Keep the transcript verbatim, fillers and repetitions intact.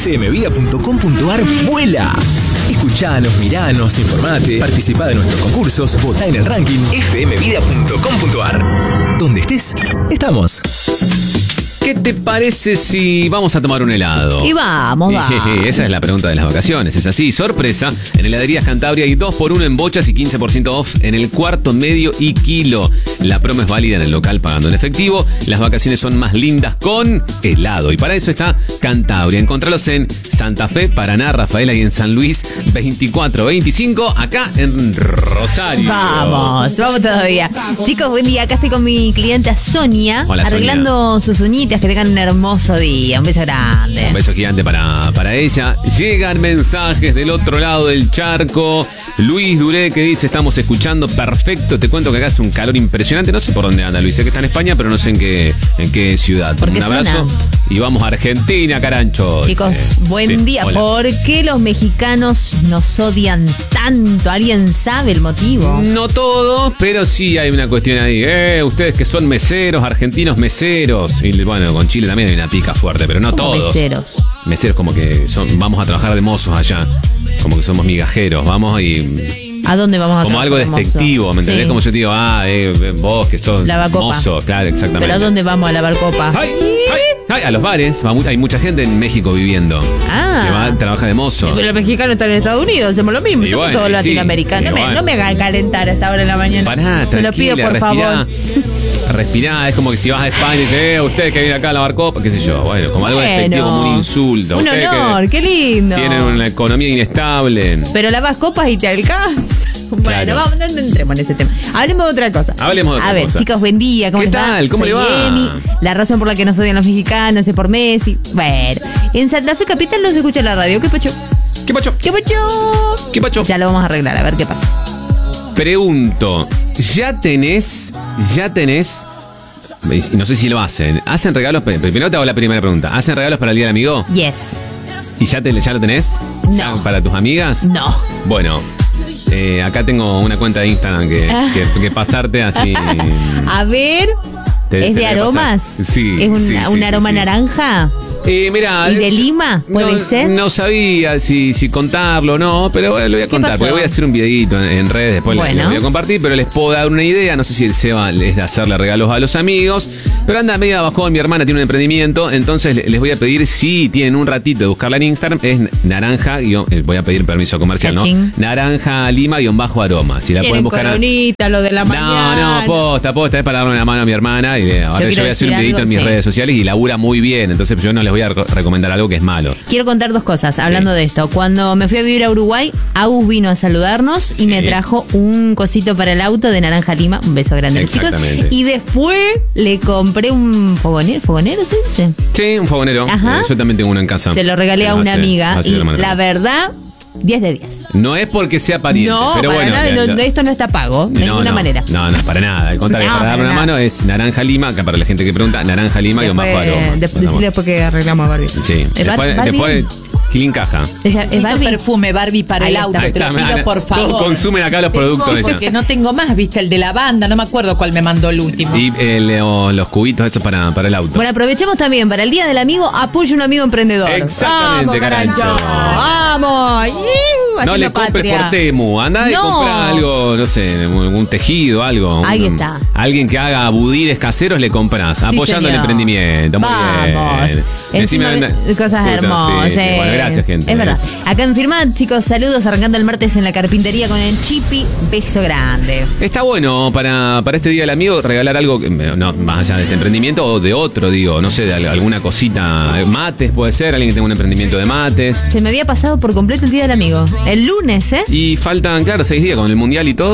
F M vida punto com punto a r vuela. Escuchanos, miranos, informate, participá de nuestros concursos, votá en el ranking F M vida punto com punto a r. Donde estés, estamos. ¿Qué te parece si vamos a tomar un helado? Y vamos, vamos. Esa es la pregunta de las vacaciones. Es así, sorpresa. En heladerías Cantabria hay dos por uno en bochas y quince por ciento off en el cuarto, medio y kilo. La promo es válida en el local pagando en efectivo. Las vacaciones son más lindas con helado. Y para eso está Cantabria. Encontralos en Santa Fe, Paraná, Rafaela y en San Luis veinticuatro veinticinco, acá en Rosario. Vamos, vamos todavía. Chicos, buen día. Acá estoy con mi clienta Sonia. Hola, arreglando Sonia. sus uñitas. Que tengan un hermoso día. Un beso grande. Un beso gigante para, para ella. Llegan mensajes del otro lado del charco. Luis Duré que dice: estamos escuchando perfecto. Te cuento que acá hace un calor impresionante. No sé por dónde anda Luis. Sé que está en España, pero no sé en qué, en qué ciudad. ¿Por qué un abrazo. zona? Y vamos a Argentina, carancho. Chicos, dice. buen Sí, día. hola. ¿Por qué los mexicanos nos odian tanto? ¿Alguien sabe el motivo? No todos, pero sí hay una cuestión ahí. Eh, ustedes que son meseros, argentinos meseros. Y bueno, con Chile también hay una pica fuerte, pero no ¿Cómo todos. meseros? Meseros como que son, vamos a trabajar de mozos allá. Como que somos migajeros, vamos y... ¿A dónde vamos a Como algo trabajar, despectivo, ¿me mozo? entendés? Sí. Como yo te digo, ah, eh, vos que sos Lavacopa. mozo, claro, exactamente. ¿Pero a dónde vamos a lavar copa? ¡Ay! ¡Ay! ¡Ay! A los bares, va mu- hay mucha gente en México viviendo. Ah. Que va, trabaja de mozo. Pero los mexicanos están en Estados Unidos, hacemos lo mismo, Y somos bueno, todos y sí, latinoamericanos. y no, me, bueno. no me hagan calentar a esta hora de la mañana. Pará, Se lo pido, tranquila, por respirá. favor. Respirá, es como que si vas a España y dices, eh, usted que viene acá a lavar copa, qué sé yo, bueno, como algo Bueno. despectivo, como un insulto. Un Ustedes honor, que qué lindo. tienen una economía inestable. Pero lavas copas y te alcanza. Bueno, Claro. vamos, no, no entremos en ese tema. Hablemos de otra cosa. Hablemos de otra A ver, cosa. chicos, buen día. ¿Cómo ¿Qué les va? tal? ¿Cómo Soy le va? Emi. La razón por la que nos odian los mexicanos es por Messi. Bueno, en Santa Fe Capital no se escucha la radio. ¿Qué pacho? ¿Qué pacho? ¿Qué pacho? ¿Qué pacho? Ya lo vamos a arreglar, a ver qué pasa. Pregunto, ¿ya tenés, ya tenés, y no sé si lo hacen, ¿hacen regalos? Primero te hago la primera pregunta, ¿hacen regalos para el Día del Amigo? Yes. ¿Y ya, te, ya lo tenés? ¿Ya No. ¿Para tus amigas? No. Bueno, eh, acá tengo una cuenta de Instagram que, que, que pasarte así. A ver. Te- ¿Es te de voy a pasar. aromas? Sí, ¿Es un, sí, sí, un sí, aroma sí. naranja? Eh, mirá, ¿Y de yo- lima? ¿Puede no, ser? No sabía si, si contarlo o no, pero bueno, lo voy a contar. pasó? Porque voy a hacer un videito en, en redes, después Bueno. les voy a compartir, pero les puedo dar una idea. No sé si el Seba es de hacerle regalos a los amigos, pero anda medio abajo. Mi hermana tiene un emprendimiento, entonces le- les voy a pedir, si tienen un ratito de buscarla en Instagram, es naranja, guión- eh, voy a pedir permiso comercial, Chachín. ¿no? Naranja lima guión bajo aroma. Si la pueden Tienen buscar. a- coronita, lo de la No, mañana. no, posta, posta, es para darle una mano a mi hermana y eh, ahora yo, quiero voy a hacer un decir videito algo, en mis sí. redes sociales y labura muy bien, entonces yo no les voy a re- recomendar algo que es malo. Quiero contar dos cosas, hablando Sí. de esto. Cuando me fui a vivir a Uruguay, Agus vino a saludarnos y Sí. me trajo un cosito para el auto de naranja lima. Un beso grande a los chicos. Exactamente. Y después le compré un fogonero, ¿fogonero se dice? Sí, un fogonero. Ajá. Eh, yo también tengo uno en casa. Se lo regalé Que a una hace- amiga hace y de la manera. la verdad, diez de diez. No es porque sea pariente, No, pero para bueno. nada, la- no, la- esto no está pago, de no, ninguna no, manera. No, no, para nada. Al contrario, No, para darle para una nada. mano es naranja lima, acá para la gente que pregunta, naranja lima y un bajo Después, aroma. después, decirle después que arreglamos a Barbie. Sí, ¿Es Bar- después, Barbie? después ¿quién caja? Ella, ¿es Necesito Barbie? perfume Barbie para Ahí el está. auto, Ahí te lo está, pido Ana. por favor. Todos consumen acá los Tengo, productos de ella. porque no tengo más, viste, el de lavanda, no me acuerdo cuál me mandó el último. Y eh, los, los cubitos esos para, para el auto. Bueno, aprovechemos también para el Día del Amigo, apoyo a un amigo emprendedor. Exactamente, ¡Vamos, Carancho. ¡Vamos! ¡Iu! no Haciendo le compres patria. por Temu, andá y No. compra algo, no sé, un, un tejido, algo. Ahí un- está. Alguien que haga budires caseros le compras, apoyando el señor. emprendimiento. Muy Vamos. bien. Encima anda- de- cosas Puta, hermosas. sí, sí. Bueno, gracias, gente. Es verdad. Acá en Firmat, chicos, saludos. Arrancando el martes en la carpintería con el Chipi. Beso grande. Está bueno para, para este Día del Amigo regalar algo, que, no, más allá de este emprendimiento o de otro, digo, no sé, de al- alguna cosita, eh, mates puede ser, alguien que tenga un emprendimiento de mates. Se me había pasado por completo el Día del Amigo. El lunes, ¿eh? Y faltan, claro, seis días con el Mundial y todo.